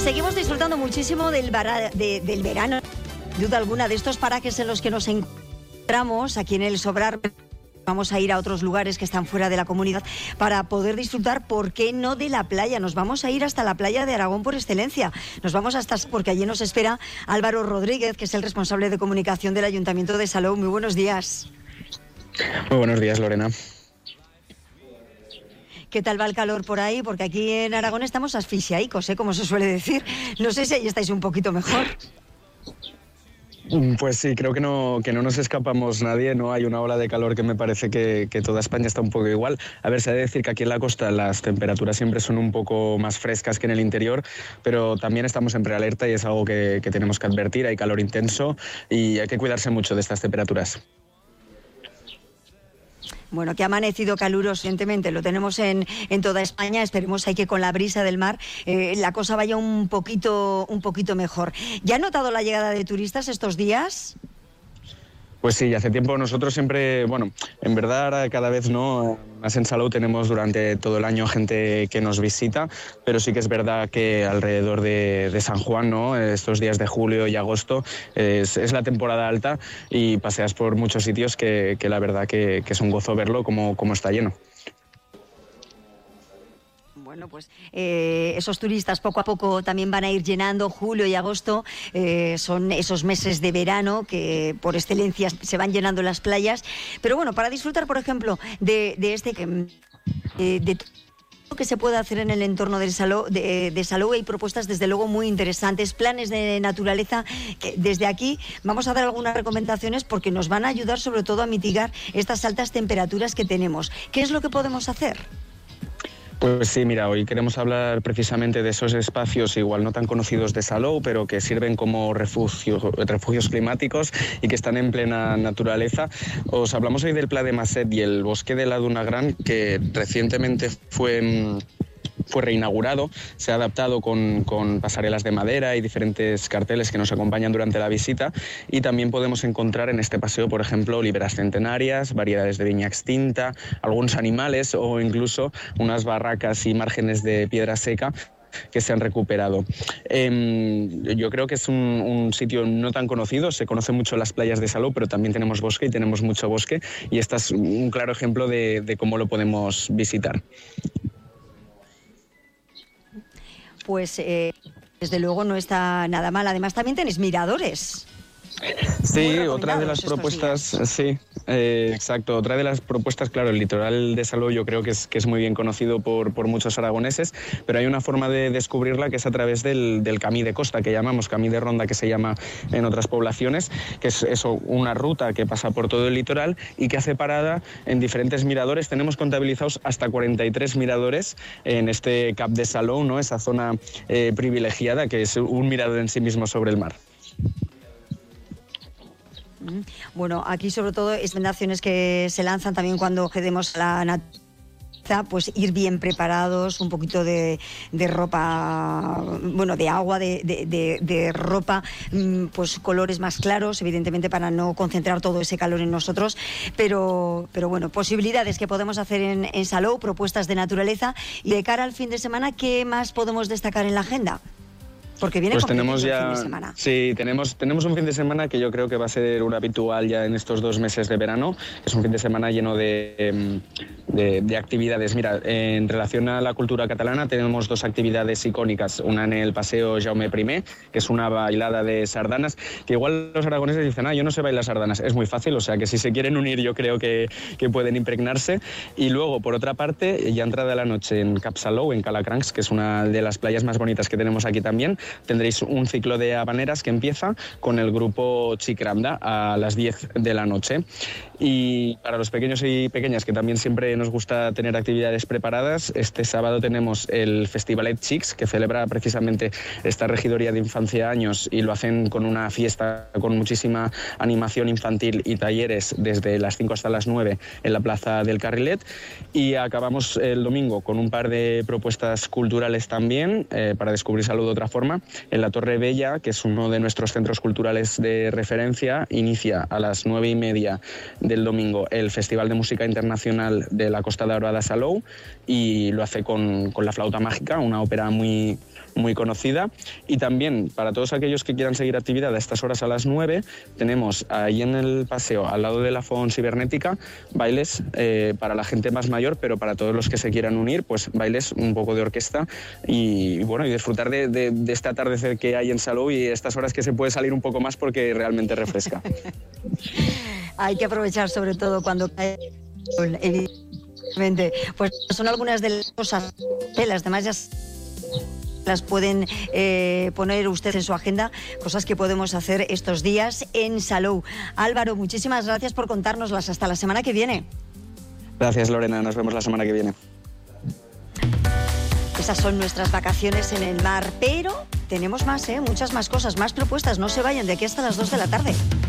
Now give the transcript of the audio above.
seguimos disfrutando muchísimo del verano, duda alguna, de estos parajes en los que nos encontramos aquí en el Sobrar. Vamos a ir a otros lugares que están fuera de la comunidad para poder disfrutar, ¿por qué no?, de la playa. Nos vamos a ir hasta la playa de Aragón por excelencia. Nos vamos hasta, porque allí nos espera Álvaro Rodríguez, que es el responsable de comunicación del Ayuntamiento de Salou. Muy buenos días. Muy buenos días, Lorena. ¿Qué tal va el calor por ahí? Porque aquí en Aragón estamos asfixiaicos, como se suele decir. No sé si ahí estáis un poquito mejor. Pues sí, creo que no nos escapamos nadie, ¿no? Hay una ola de calor que me parece que toda España está un poco igual. A ver, se ha de decir que aquí en la costa las temperaturas siempre son un poco más frescas que en el interior, pero también estamos en prealerta y es algo que tenemos que advertir. Hay calor intenso y hay que cuidarse mucho de estas temperaturas. Bueno, que ha amanecido caluroso, evidentemente, lo tenemos en toda España. Esperemos que con la brisa del mar la cosa vaya un poquito mejor. ¿Ya ha notado la llegada de turistas estos días? Pues sí, hace tiempo nosotros siempre, bueno, en verdad ahora cada vez no, más en Salou tenemos durante todo el año gente que nos visita, pero sí que es verdad que alrededor de San Juan, ¿no?, estos días de julio y agosto es la temporada alta y paseas por muchos sitios que la verdad que es un gozo verlo como está lleno. Bueno, pues esos turistas poco a poco también van a ir llenando. Julio y agosto son esos meses de verano que por excelencia se van llenando las playas. Pero bueno, para disfrutar, por ejemplo, de todo lo que se puede hacer en el entorno de Salou, hay propuestas desde luego muy interesantes, planes de naturaleza que desde aquí vamos a dar algunas recomendaciones porque nos van a ayudar sobre todo a mitigar estas altas temperaturas que tenemos. ¿Qué es lo que podemos hacer? Pues sí, mira, hoy queremos hablar precisamente de esos espacios igual no tan conocidos de Salou, pero que sirven como refugios climáticos y que están en plena naturaleza. Os hablamos hoy del Pla de Masset y el Bosque de la Duna Gran, que recientemente fue reinaugurado, se ha adaptado con pasarelas de madera y diferentes carteles que nos acompañan durante la visita, y también podemos encontrar en este paseo, por ejemplo, oliveras centenarias, variedades de viña extinta, algunos animales o incluso unas barracas y márgenes de piedra seca que se han recuperado. Yo creo que es un sitio no tan conocido, se conoce mucho las playas de Salou, pero también tenemos bosque y tenemos mucho bosque, y este es un claro ejemplo de cómo lo podemos visitar. Pues desde luego no está nada mal. Además también tenéis miradores. Sí, otra de las propuestas, sí, exacto, otra de las propuestas, claro, el litoral de Salou yo creo que es muy bien conocido por muchos aragoneses, pero hay una forma de descubrirla que es a través del camí de costa, que llamamos camí de ronda, que se llama en otras poblaciones, que es eso, una ruta que pasa por todo el litoral y que hace parada en diferentes miradores. Tenemos contabilizados hasta 43 miradores en este Cap de Salou, ¿no?, esa zona privilegiada que es un mirador en sí mismo sobre el mar. Bueno, aquí sobre todo recomendaciones que se lanzan también cuando accedemos a la naturaleza, pues ir bien preparados, un poquito de ropa, bueno, de agua, de ropa, pues colores más claros, evidentemente para no concentrar todo ese calor en nosotros, pero bueno, posibilidades que podemos hacer en Salou, propuestas de naturaleza. Y de cara al fin de semana, ¿qué más podemos destacar en la agenda? Porque viene pues tenemos ya, el fin de semana. Sí, tenemos un fin de semana que yo creo que va a ser un habitual ya en estos 2 meses de verano. Es un fin de semana lleno de actividades. Mira, en relación a la cultura catalana tenemos 2 actividades icónicas. Una en el Paseo Jaume I, que es una bailada de sardanas, que igual los aragoneses dicen, yo no sé bailar sardanas. Es muy fácil, o sea que si se quieren unir yo creo que pueden impregnarse. Y luego, por otra parte, ya entrada la noche en Cap Salou, en Calacrancs, que es una de las playas más bonitas que tenemos aquí también, tendréis un ciclo de habaneras que empieza con el grupo Chicramda a las 10 de la noche. Y para los pequeños y pequeñas, que también siempre nos gusta tener actividades preparadas, este sábado tenemos el Festivalet Chics, que celebra precisamente esta regidoría de infancia años, y lo hacen con una fiesta con muchísima animación infantil y talleres desde las 5 hasta las 9 en la Plaza del Carrilet. Y acabamos el domingo con un par de propuestas culturales también, para descubrir Salou de otra forma, en la Torre Bella, que es uno de nuestros centros culturales de referencia, inicia a las 9:30 del domingo el Festival de Música Internacional de la Costa Daurada Salou, y lo hace con La Flauta Mágica, una ópera muy conocida. Y también, para todos aquellos que quieran seguir actividad a estas horas a las 9, tenemos ahí en el paseo, al lado de la Font Cibernética, bailes para la gente más mayor, pero para todos los que se quieran unir, pues bailes, un poco de orquesta y bueno, y disfrutar de este atardecer que hay en Salou, y estas horas que se puede salir un poco más porque realmente refresca. Hay que aprovechar, sobre todo cuando cae el sol, evidentemente. Pues son algunas de las cosas, las demás ya las pueden poner ustedes en su agenda, cosas que podemos hacer estos días en Salou. Álvaro, muchísimas gracias por contárnoslas. Hasta la semana que viene. Gracias, Lorena. Nos vemos la semana que viene. Esas son nuestras vacaciones en el mar, pero tenemos más, muchas más cosas, más propuestas. No se vayan de aquí hasta las 2 de la tarde.